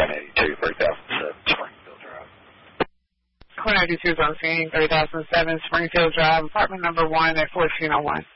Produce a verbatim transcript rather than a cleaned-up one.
eighty-two, three thousand seven, Springfield Drive. Quinn eighty-two is on scene, three thousand seven Springfield Drive, apartment number one at fourteen oh one.